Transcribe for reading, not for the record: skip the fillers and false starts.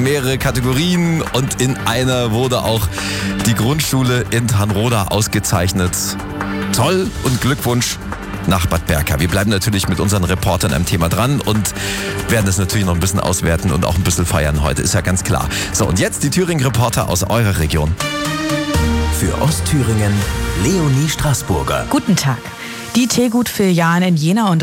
mehrere Kategorien und in einer wurde auch die Grundschule in Dannroda ausgezeichnet. Toll und Glückwunsch nach Bad Berka. Wir bleiben natürlich mit unseren Reportern am Thema dran und werden das natürlich noch ein bisschen auswerten und auch ein bisschen feiern heute, ist ja ganz klar. So, und jetzt die Thüringen-Reporter aus eurer Region. Für Ostthüringen Leonie Straßburger. Guten Tag. Die Tegut-Filialen in Jena und